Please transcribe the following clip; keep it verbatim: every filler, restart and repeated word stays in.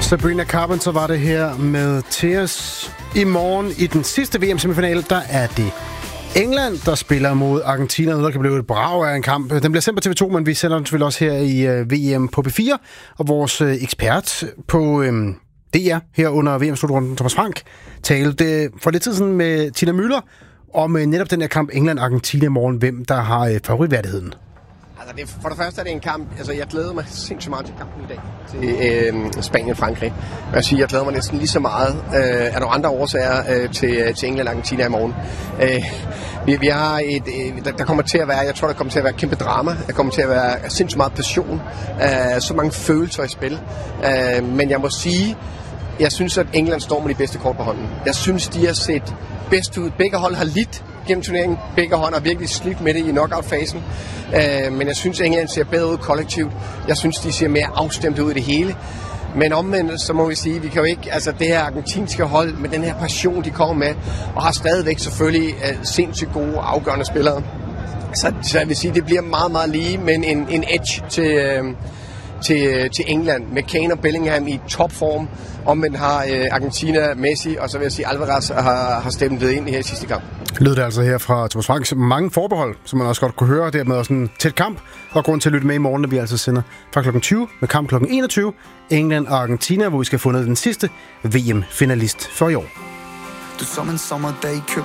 Sabrina Carpenter var det her med Tears. I morgen i den sidste V M-semifinale, der er det England, der spiller mod Argentina. Der kan blive et brag af en kamp. Den bliver sendt på T V to, men vi sender den selvfølgelig også her i uh, V M på P fire. Og vores uh, ekspert på um, D R her under V M-slutrunden, Thomas Frank, talte for lidt tid siden med Tina Müller om uh, netop den her kamp England-Argentina i morgen. Hvem der har uh, favoritværdigheden. Altså det, for det første er det en kamp, altså jeg glæder mig sindssygt meget til kampen i dag, til øh, Spanien-Frankrig. Jeg siger, jeg glæder mig næsten lige så meget. Øh, er der andre årsager øh, til, til England-Argentina i morgen? Øh, vi, vi har et, øh, der, der kommer til at være, jeg tror der kommer til at være kæmpe drama, der kommer til at være sindssygt meget passion, øh, så mange følelser i spil. Øh, men jeg må sige, jeg synes at England står med de bedste kort på hånden. Jeg synes de har set bedst ud. Begge hold har lidt gennem turneringen. Begge hold har virkelig slidt med det i knockout-fasen. Uh, men jeg synes, England ser bedre ud kollektivt. Jeg synes, de ser mere afstemt ud i det hele. Men omvendt, så må vi sige, vi kan jo ikke, altså det her argentinske hold med den her passion, de kommer med, og har stadigvæk selvfølgelig uh, sindssygt gode, afgørende spillere. Så, så jeg vil sige, det bliver meget, meget lige, men en, en edge til, uh, til, til England med Kane og Bellingham i topform. Omvendt har uh, Argentina, Messi, og så vil jeg sige, Alvarez har, har stemt det ind i her sidste kamp. Lød det altså her fra Thomas Franks mange forbehold, som man også godt kunne høre, dermed også en tæt kamp. Og grund til at lytte med i morgen, når vi altså sender fra klokken tyve med kamp klokken enogtyve, England og Argentina, hvor vi skal have fundet den sidste V M-finalist for i år. Du som en sommerdag køb